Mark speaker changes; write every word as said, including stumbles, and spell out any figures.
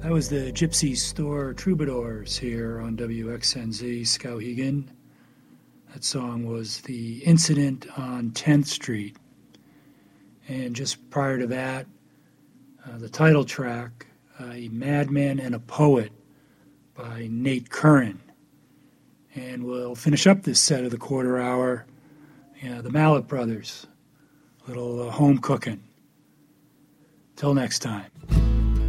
Speaker 1: That was the Gypsy Store Troubadours here on W X N Z Skowhegan. That song was The Incident on tenth Street. And just prior to that, uh, the title track, A Madman and a Poet by Nate Curran. And we'll finish up this set of the quarter hour, yeah, the Mallet Brothers, a little uh, home cooking. Till next time.